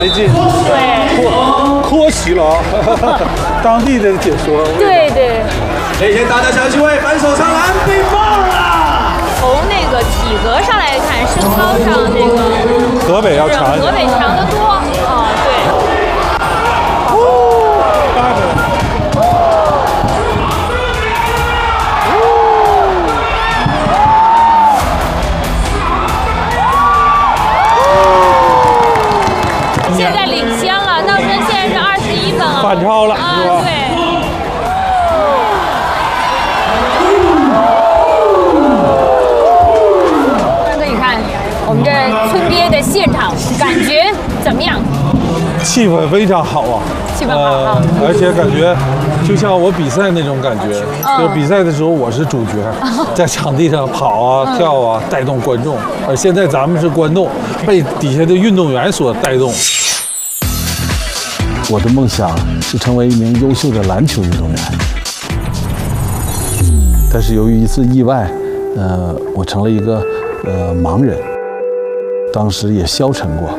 没劲， 对， 科奇了啊，当地的解说。 对对。 那天大家小区位反手上篮被爆了。 从那个体格上来看，身高上那个河北要强， 河北强得多啊，对。现在领先了，到时现在是21分啊， 反超了，是吧？ 对。哥，你看我们这村憋的现场感觉怎么样？ 气氛非常好啊， 气氛好啊， 而且感觉就像我比赛那种感觉，就是比赛的时候我是主角，在场地上跑啊、跳啊，带动观众。而现在咱们是观众，被底下的运动员所带动。 我的梦想是成为一名优秀的篮球运动员，但是由于一次意外，我成了一个盲人，当时也消沉过。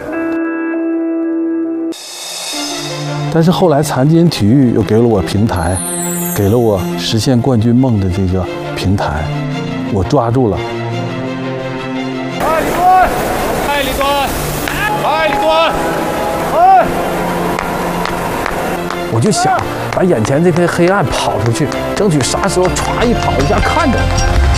但是后来残疾人体育又给了我平台，给了我实现冠军梦的这个平台，我抓住了。 来，李端！来，李端！来，李端！哎！ 我就想把眼前这片黑暗跑出去，争取啥时候歘一跑一下看着。